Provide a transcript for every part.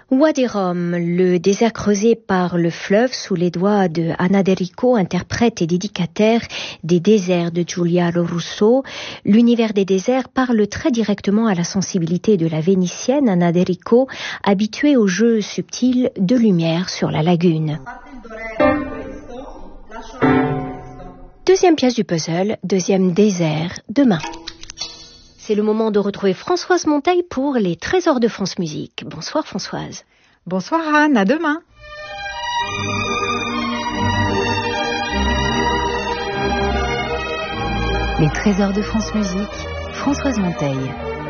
Wadi Rum, le désert creusé par le fleuve sous les doigts de Ana De Rico, interprète et dédicataire des déserts de Giuliano Russo. L'univers des déserts parle très directement à la sensibilité de la Vénitienne Ana De Rico, habituée au jeu subtil de lumière sur la lagune. Deuxième pièce du puzzle, deuxième désert, demain. C'est le moment de retrouver Françoise Monteil pour les Trésors de France Musique. Bonsoir Françoise. Bonsoir Anne, à demain. Les Trésors de France Musique, Françoise Monteil.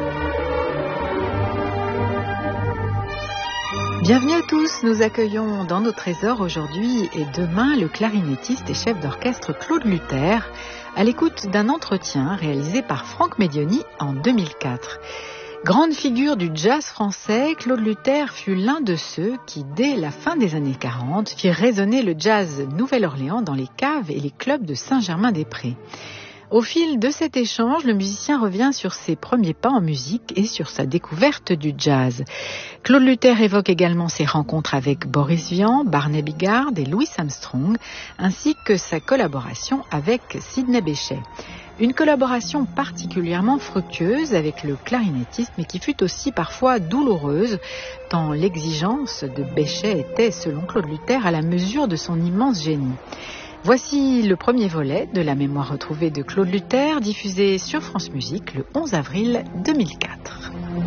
Bienvenue à tous, nous accueillons dans nos trésors aujourd'hui et demain le clarinettiste et chef d'orchestre Claude Luther, à l'écoute d'un entretien réalisé par Franck Medioni en 2004. Grande figure du jazz français, Claude Luther fut l'un de ceux qui, dès la fin des années 40, firent résonner le jazz Nouvelle-Orléans dans les caves et les clubs de Saint-Germain-des-Prés. Au fil de cet échange, le musicien revient sur ses premiers pas en musique et sur sa découverte du jazz. Claude Luther évoque également ses rencontres avec Boris Vian, Barney Bigard et Louis Armstrong, ainsi que sa collaboration avec Sidney Bechet. Une collaboration particulièrement fructueuse avec le clarinettiste, mais qui fut aussi parfois douloureuse, tant l'exigence de Bechet était, selon Claude Luther, à la mesure de son immense génie. Voici le premier volet de la mémoire retrouvée de Claude Luther, diffusé sur France Musique le 11 avril 2004.